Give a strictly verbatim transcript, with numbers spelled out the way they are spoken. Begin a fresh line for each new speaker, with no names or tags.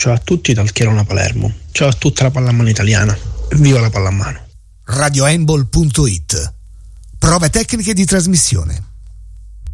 Ciao a tutti dal Chierona Palermo. Ciao a tutta la pallamano italiana. Viva la pallamano.
radiohandball punto it. Prove tecniche di trasmissione.